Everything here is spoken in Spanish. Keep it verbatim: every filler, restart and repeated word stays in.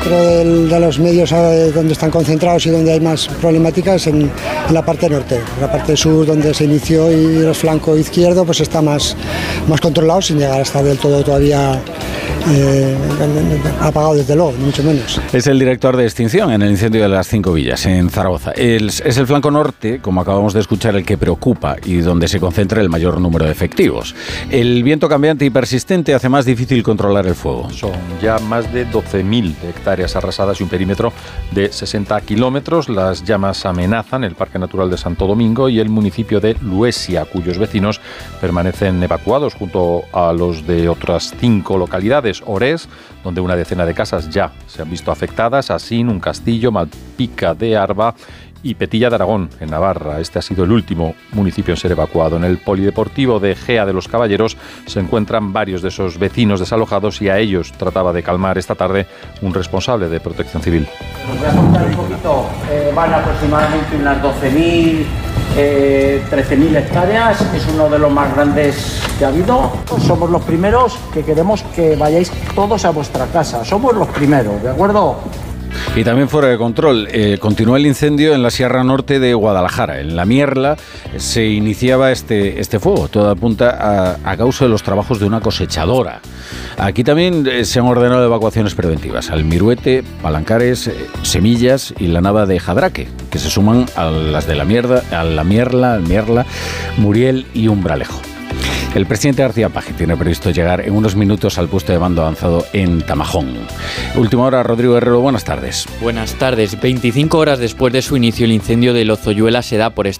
centro del, de los medios eh, donde están concentrados y donde hay más problemáticas en, en la parte norte. La parte sur, donde se inició, y el flanco izquierdo pues está más, más controlado, sin llegar a estar del todo todavía eh, apagado, desde luego, ni mucho menos. Es el director de extinción en el incendio de las Cinco Villas, en Zaragoza. El, es el flanco norte, como acabamos de escuchar, el que preocupa y donde se concentra el mayor número de efectivos. El viento cambiante y persistente hace más difícil controlar el fuego. Son ya más de doce mil hectáreas arrasadas y un perímetro de sesenta kilómetros. Las llamas amenazan el Parque Natural de Santo Domingo y el municipio de Luesia, cuyos vecinos permanecen evacuados junto a los de otras cinco localidades. Orés, donde una decena de casas ya se han visto afectadas, Asín, Un Castillo, Malpica de Arba y Petilla de Aragón, en Navarra. Este ha sido el último municipio en ser evacuado. En el polideportivo de Gea de los Caballeros se encuentran varios de esos vecinos desalojados y a ellos trataba de calmar esta tarde un responsable de Protección Civil. Os voy a contar un poquito, eh, van aproximadamente unas doce mil, eh, trece mil hectáreas, es uno de los más grandes que ha habido. Somos los primeros que queremos que vayáis todos a vuestra casa, somos los primeros, ¿de acuerdo? Y también fuera de control, eh, continúa el incendio en la Sierra Norte de Guadalajara. En La Mierla se iniciaba este, este fuego. Todo apunta a, a causa de los trabajos de una cosechadora. Aquí también eh, se han ordenado evacuaciones preventivas. Almiruete, Palancares, eh, Semillas y la Nava de Jadraque, que se suman a las de La Mierda, a La Mierla, Mierla, Muriel y Umbralejo. El presidente García Paje tiene previsto llegar en unos minutos al puesto de mando avanzado en Tamajón. Última hora, Rodrigo Herrero, buenas tardes. Buenas tardes. veinticinco horas después de su inicio, el incendio de Lozoyuela se da por extinto.